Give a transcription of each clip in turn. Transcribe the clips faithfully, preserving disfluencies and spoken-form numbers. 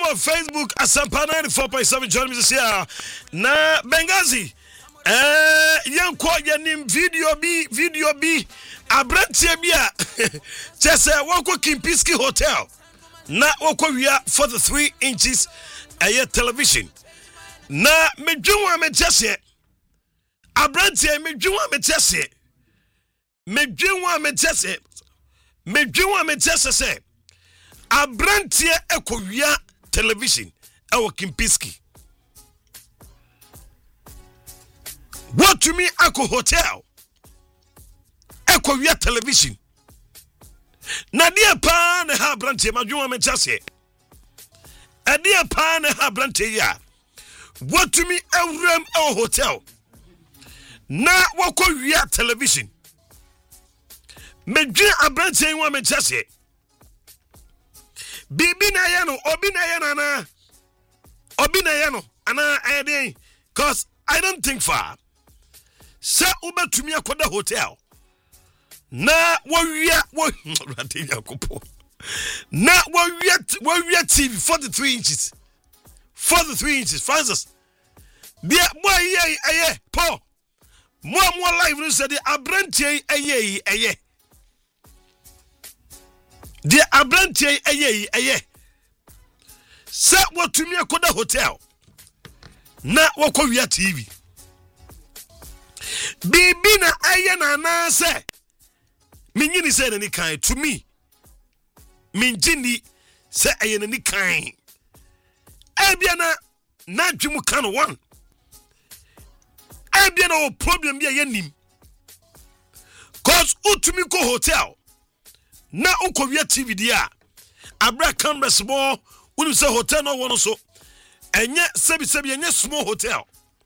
on Facebook Asampa ninety-four point seven. Join me this year. Na Benghazi. Eh, yan kwa yanim video bi video bi abrantie bia. Chese wako Kimpiski Hotel. Na wako wia for the three inches a television. Na medwuma me chese. Abrantie medwuma me chese. Medwuma me chese. Medwuma me chese se. Abrantie ekowia television ewo Kimpiski. What to me Ako Hotel ekowia television. Na dia pa na ha abrantie madwuma me chase. E dia pa na ha abrantie ya. What to me ewrem ewo hotel. Na wakowia television. Medwe abrantie wa me chase. Bibi na yano, obi na yana na, obi na yano, ana ayade, cause I don't think far. Sa ube tumi akoda hotel. Na wawia wa ratinya kupo. Na wawia wawia T V forty-three inches, forty-three inches. Francis, dia boy ye aye po. Mo mo live no say the abrantie aye aye. The abrantie aye aye. Sa watumi akoda hotel. Na wakowia T V. Bibi na aye na na se. Minyini se na ni kan to me. Minjini se aye na ni kan. Ebia na na dwemu kan one. Ebia na o problem bia ye nim. Cause utumi ko hotel. Na ukowia T V dia abra cameras mo unu se hotel no wono so enye sebi sebi enye small hotel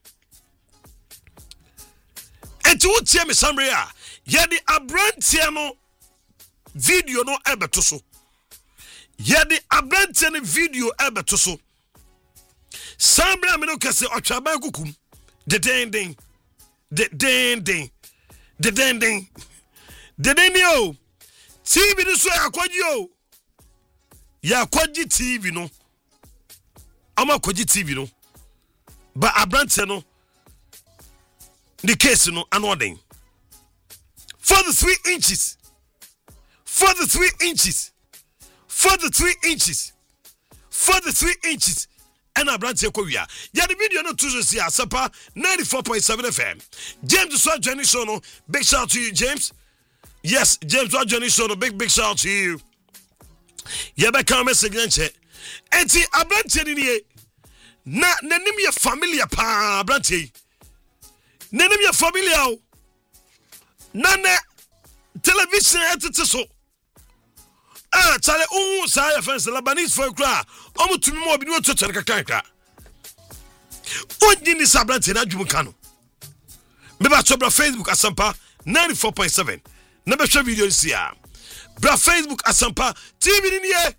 enti wotie me samre a ye di abrantie no video no ebeto so ye di abrantie no video ebeto so samre me no kase otwaba kukum de den den de den den de den den de den yo T V no so yakwaji o. Yakwaji T V no. Ama kwaji T V no. Ba abrante no. The case no anodin. For the three inches. For the three inches. For the three inches. For the three inches. And abrante kwia. Ya the video no tuzo si Asapa ninety-four point seven F M. James so Jenny show no. Big shout out to you, James. Yes, James Johnny show a big big shout out to you. You better come message nche. Enti abrantie ni ye. Na nanim ye familiar pa abrantie. Nanim ye familiar o. Na na television etete so. Ah, chale unhu sa ya fence Labanese for kra. Omo tumi mo obi ni ototo kaka kaka. Onyi ni sabrantie na dwum ka no. Me ba so bra Facebook Asampa ninety-four point seven. Never show video this year. Bra Facebook Asampa T V in here.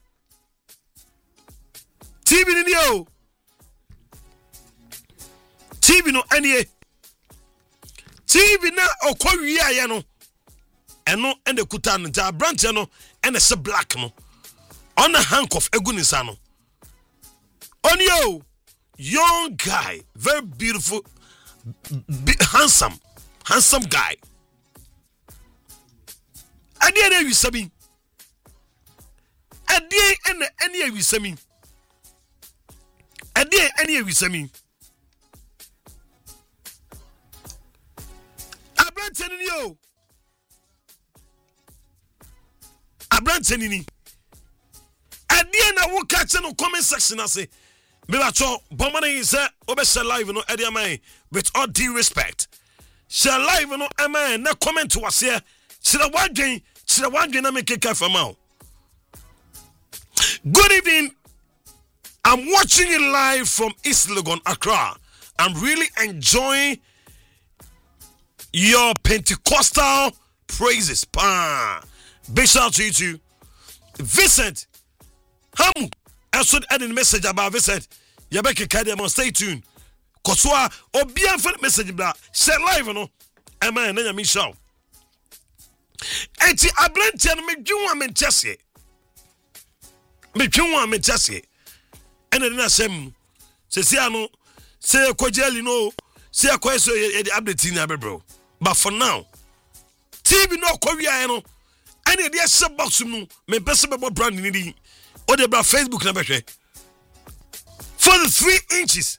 T V in here. T V no any. T V na okwa ya no. Eno and the kuta no ja branch no and a black no. On a handcuff egunisa no. On yo young guy, very beautiful, b- handsome, handsome guy. Adie na wisami. Adie ene ene wisami. Adie ene wisami. Abrante ni yo. Abrante ni. Adie na wo catch no comment section ase. Me ba cho bomane yi se obese live no adie man with all due respect. Share live no amen na comment to us here. Sira wadwen Sira wadwen na make ka fama. Good evening. I'm watching it live from East Legon, Accra. I'm really enjoying your Pentecostal praises. Pa. Big shout out to you too. Vincent. Hamu. I should add a message about Vincent. Yabeke Kadiamon, stay tuned. Koswa, obian for the message bla. Share live no. Amen. Nanya mi show. Eti ablante no me dwuma me chese. Me dwuma me chese. ene de na sem se se ano se ko jeli no se ko so e update ni abebro but for now T V no ko wi aye no ene de se box mu me pese be brand ni di o de bra Facebook na behwe for the three inches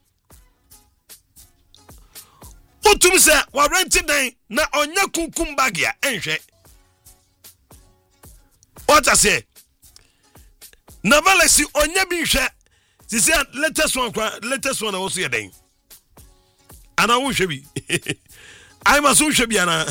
Otum se wa rent dan na onya kunkum bag ya enhwe what I say na valesi onya bi hwe si say latest one latest one also ye dan ana wo hwe bi I must hwe bi ana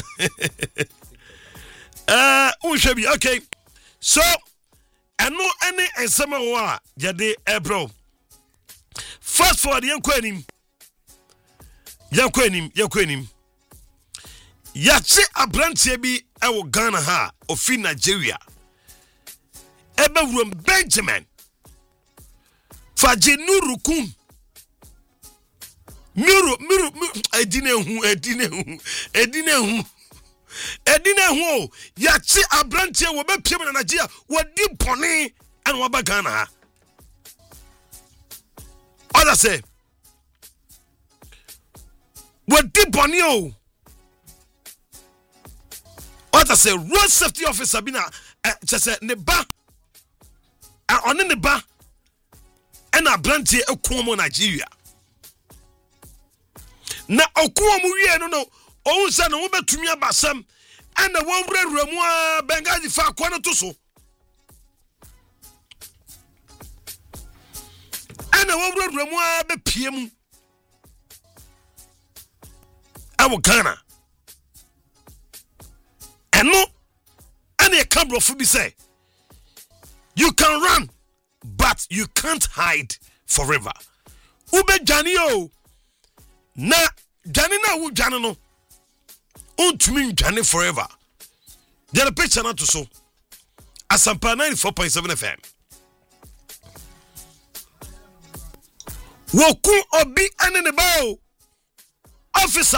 eh wo hwe bi okay so eno any ensema wo a ye de ebro fast forward yen ko anim Yakwenim, yakwenim. Yachi abrantie bi ewo Ghana ha ofi Nigeria. Ebe wurum Benjamin. Faje nurukun. Miru miru edine hu edine hu edine hu edine hu yachi abrantie wo be piem na Nigeria wodi pone en wo ba Ghana ha. Oda say what deep on you? What I say, road safety officer bina just say neba on the ba and a brandy a Cuomo Nigeria. Na Okuomu ye no no oh son no to me about some and the one red remoi Bengazi fa kwana to so and the one red remoi be P M Our Ghana. And no, any camera for me say, you can run, but you can't hide forever. Ube Janio, na Janina wu Janino, untumi Jani forever. There a picture not to so. Asampa ninety-four point seven F M. Woku obi anene bao. Officer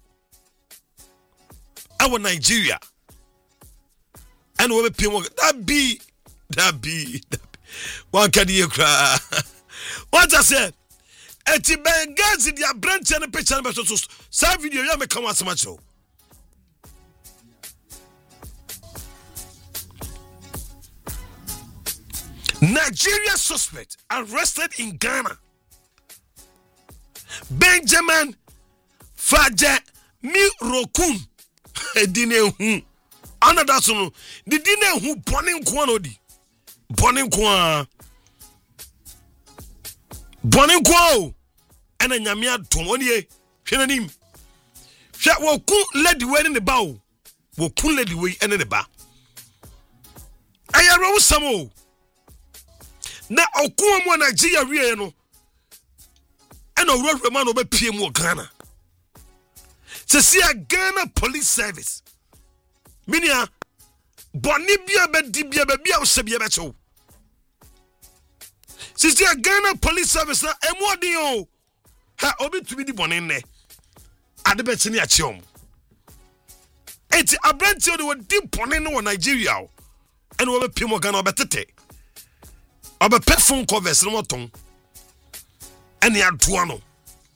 our Nigeria and we pay that be that be one can you cry what I said eti Bengazi dia branch and picture number so so video ya me come as much Nigeria suspect arrested in Ghana Benjamin Faje mi rokun edine hu another so the dine hu bonin kwa no di bonin kwa bonin kwa o ena nyame adom onie hwe nanim hwe woku lady we ne ba o woku lady we ene ne ba ayaro samo na oku mo Nigeria wie no ena owura man oba pie mu Ghana to see a Ghana police service. Minia Bonibia bedibia bebia osebia becho. See a Ghana police service na emwadi o. Ha obi to be the bonene. Ade betini achiom. Eti abranti o de wo deep bonene no Nigeria. And we be pimo Ghana obetete. Obe phone covers no moton. Eni adoa no.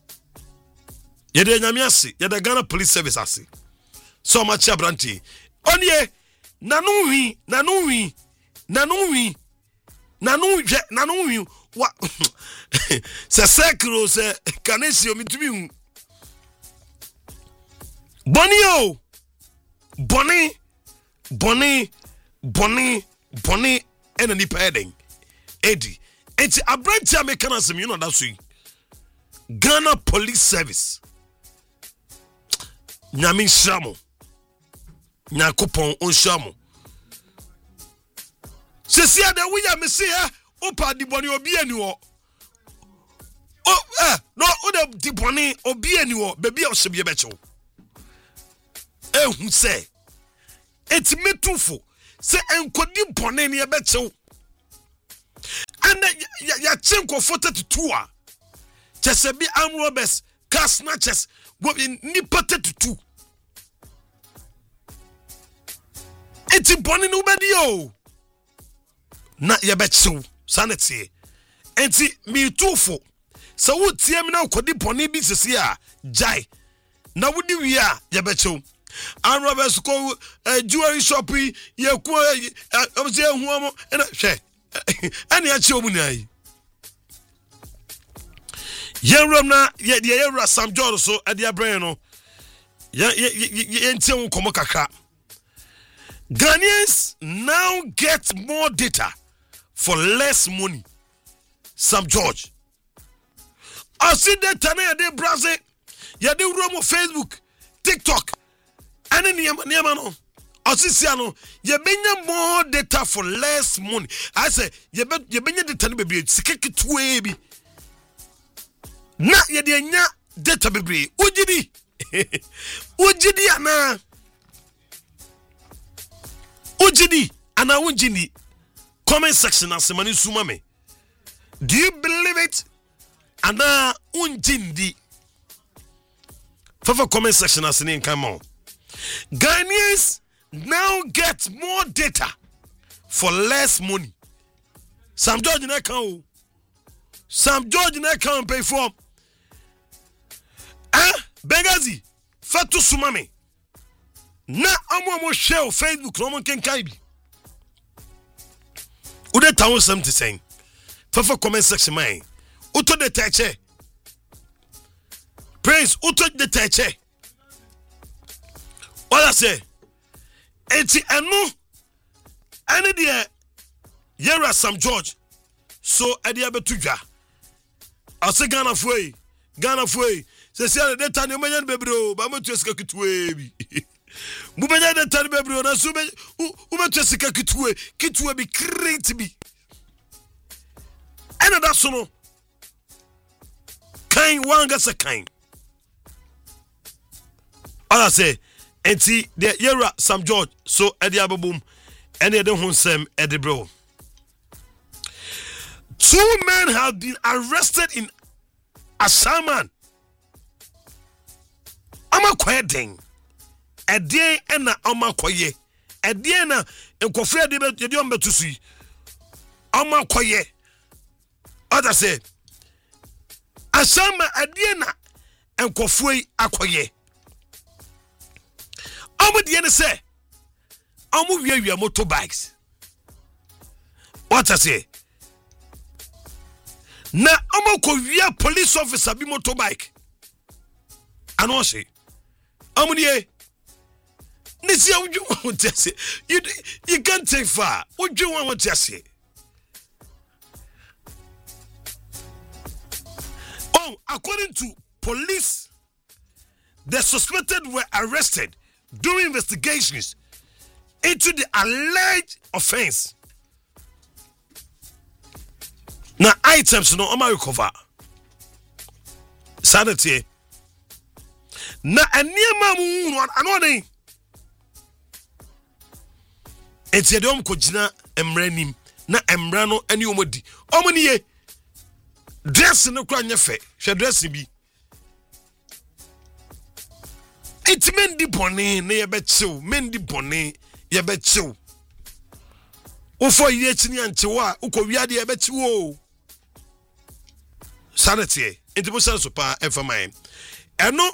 Yede nyame ase yede Ghana police service ase so much abranti onye nanu wi nanu wi nanu wi nanu je nanu wi wa se sekro se kanesi omitumi hu boni o boni boni boni boni ena ni peden edi enti abranti amekana sem you know that sweet Ghana police service Nyami shamo Nyakopon on shamo Sisi ade wuya me se eh opa di boni obi ani wo oh eh no o de di boni obi ani wo bebi a osebie becho ehun se eti metufo se enkodi boni ne becho ana ya ya chenko forty two a chesebi am robbers car snatchers go ni thirty-two eti boni no bedi o na ye becho sanity enti me tufo so wo tie me na ukodi boni bi sisi a jai na wodi wi a ye bechew an Roberts ko jewelry shop ye ku am se hu am na hwe ani a che omu na yi ye rom na ye ye ra Sam George so e dia brain no ye ye ntie wo komo kakra. Ghanaians now get more data for less money. Sam George. I see that tana de Brazil, ya de romo Facebook, TikTok, and any no. I see siano, ya benya more data for less money. I say, ya bet ya benya data baby, sikeki tuebi. Na ya de nya data baby. Ujidi. Ujidi ana. Ujidi ana ujidi. Comment section as mani sumame. Do you believe it? Ana unjindi. For comment section as in come on. Ghanaians now get more data for less money. Sam George in account. Sam George in account pay for. Ah, Bengazi, Fatu Sumame. Na amo mo share Facebook no mo ken kai bi. Ude tawo seventy saying. For comment section man. Uto de teche. Prince uto de teche. All I say. Eti enu ene de yera Sam George. So edi abetudwa. Ase Ghana foi. Ghana foi. Se se de tani o menyan bebro, ba mo tuesika kitwe bi. Mu benya de tani bebro na so be u be tuesika kitwe, kitwe bi create bi. Ena da so no. Kain wanga se kain. All I say, enti de yera Sam George so edi abobum ene de honsem edi bro. Two men have been arrested in Asaman. Ama kweden. Edien ena ama koye. Edien na enkofre de be de ombetusu. Ama koye. Oda say Asama edien na enkofre akoye. Omo de ne say omo wiawia motorbikes. What I say? Na omo ko wia police officer bi motorbike. Ano say omo die nisi awju won tese. You you can't take far. Oju won won tese. Oh, according to police, the suspected were arrested during investigations into the alleged offense. Now items no oma recover. Sanity. Na eniema mu no anode. Enti de om ko gina emranim na emra no ani omodi. Omoniye. Dress no kwa nyefe. Hwe dress bi. Enti men di bone na ye be chew, men di bone ye be chew. Wo fo ye chini anchewo a ukọ wiade ye be chew o. Sanity. Enti bo senso pa efamai. Eno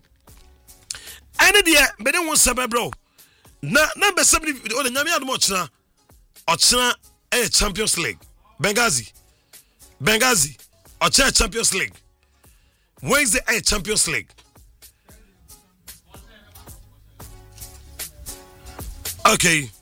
ene de be de won sebe bro. Na na be seventy o de nyame admo chena. O chena e Champions League. Benghazi. Benghazi. O chena Champions League. Wednesday e Champions League. Okay.